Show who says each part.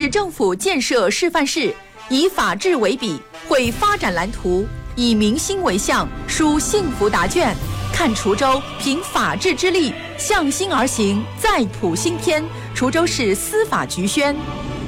Speaker 1: 市政府建设示范市，以法治为笔，绘发展蓝图，以民心为向，书幸福答卷。看滁州凭法治之力向心而行，再谱新篇。滁州市司法局宣。